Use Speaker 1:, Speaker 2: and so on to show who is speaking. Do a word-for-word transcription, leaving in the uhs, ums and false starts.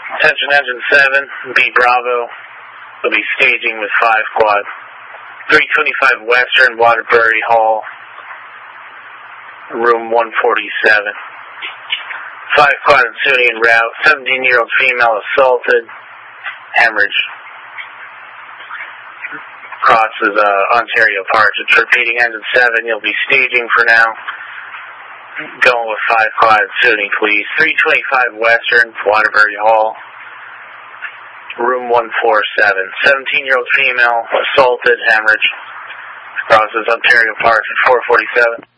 Speaker 1: Attention engine seven, B Bravo, will be staging with five quad. three twenty-five Western, Waterbury Hall, room one forty-seven. five quad and SUNY en route, seventeen-year-old female assaulted, hemorrhage. Crosses uh, Ontario Park. It's repeating engine seven, you'll be staging for now. Going with five quad and SUNY, please. three twenty-five Western, Waterbury Hall, room one forty-seven. seventeen-year-old female assaulted, hemorrhage. Crosses Ontario Park at four forty-seven.